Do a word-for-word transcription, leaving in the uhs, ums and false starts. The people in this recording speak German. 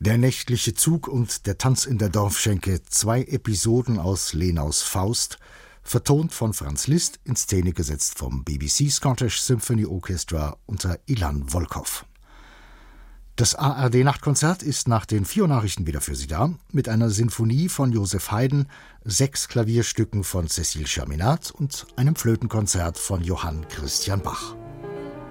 Der nächtliche Zug und der Tanz in der Dorfschenke, zwei Episoden aus Lenaus Faust, vertont von Franz Liszt, in Szene gesetzt vom B B C Scottish Symphony Orchestra unter Ilan Volkov. Das A R D-Nachtkonzert ist nach den vier Nachrichten wieder für Sie da, mit einer Sinfonie von Joseph Haydn, sechs Klavierstücken von Cécile Chaminade und einem Flötenkonzert von Johann Christian Bach.